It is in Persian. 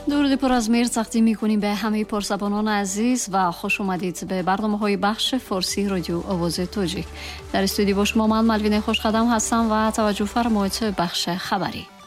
درود پر از مهر تقدیم می‌کنیم به همه پرسبانان عزیز و خوش اومدید به برنامه‌های بخش فارسی رادیو آواز توجیک. در استودیو با شما من ملوین خوشقدم هستم و توجه فرمایید به بخش خبری.